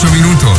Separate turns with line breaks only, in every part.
minutos.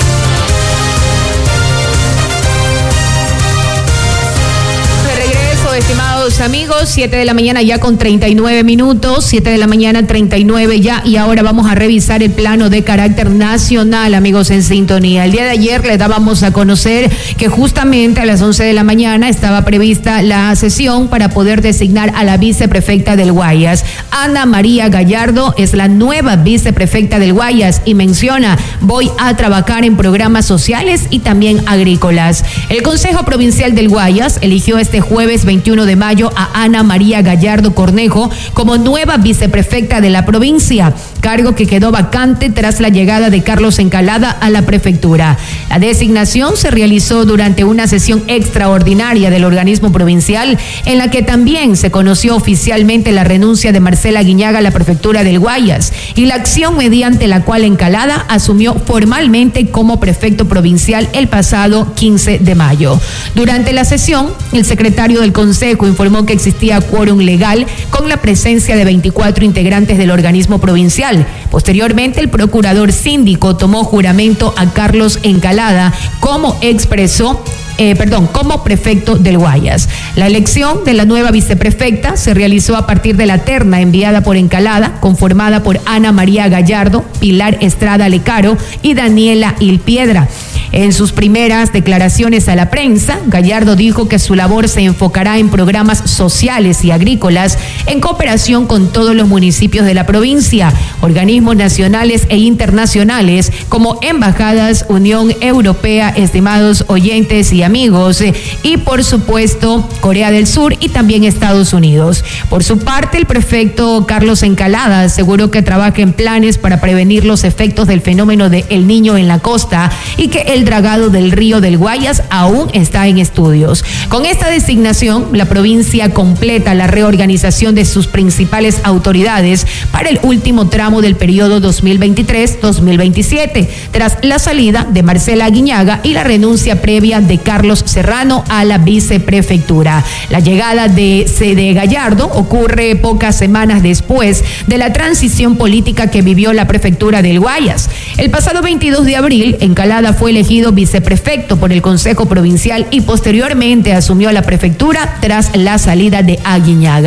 Estimados amigos, 7 de la mañana ya con 39 minutos, 7 de la mañana 39 ya, y ahora vamos a revisar el plano de carácter nacional, amigos en sintonía. El día de ayer les dábamos a conocer que justamente a las 11 de la mañana estaba prevista la sesión para poder designar a la viceprefecta del Guayas. Ana María Gallardo es la nueva viceprefecta del Guayas y menciona: voy a trabajar en programas sociales y también agrícolas. El Consejo Provincial del Guayas eligió este jueves 21 de mayo a Ana María Gallardo Cornejo como nueva viceprefecta de la provincia, cargo que quedó vacante tras la llegada de Carlos Encalada a la prefectura. La designación se realizó durante una sesión extraordinaria del organismo provincial, en la que también se conoció oficialmente la renuncia de Marcela Aguiñaga a la prefectura del Guayas y la acción mediante la cual Encalada asumió formalmente como prefecto provincial el pasado 15 de mayo. Durante la sesión, el secretario del Consejo informó que existía quórum legal con la presencia de 24 integrantes del organismo provincial. Posteriormente, el procurador síndico tomó juramento a Carlos Encalada como prefecto del Guayas. La elección de la nueva viceprefecta se realizó a partir de la terna enviada por Encalada, conformada por Ana María Gallardo, Pilar Estrada Lecaro y Daniela Ilpiedra. En sus primeras declaraciones a la prensa, Gallardo dijo que su labor se enfocará en programas sociales y agrícolas en cooperación con todos los municipios de la provincia, organismos nacionales e internacionales como embajadas, Unión Europea, estimados oyentes y amigos, y por supuesto Corea del Sur y también Estados Unidos. Por su parte, el prefecto Carlos Encalada aseguró que trabaja en planes para prevenir los efectos del fenómeno de El Niño en la costa y que el dragado del río del Guayas aún está en estudios. Con esta designación, la provincia completa la reorganización de sus principales autoridades para el último tramo del periodo 2023-2027, tras la salida de Marcela Aguiñaga y la renuncia previa de Carlos Serrano a la viceprefectura. La llegada de C.D. Gallardo ocurre pocas semanas después de la transición política que vivió la prefectura del Guayas. El pasado 22 de abril, Encalada fue elegido viceprefecto por el Consejo Provincial y posteriormente asumió la prefectura tras la salida de Aguiñaga.